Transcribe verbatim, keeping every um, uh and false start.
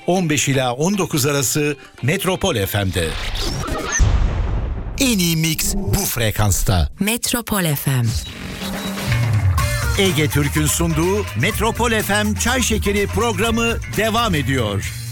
on beş ila on dokuz arası Metropol F M'de. En iyi mix bu frekansta. Metropol F M. Ege Türk'ün sunduğu Metropol F M Çay Şekeri programı devam ediyor.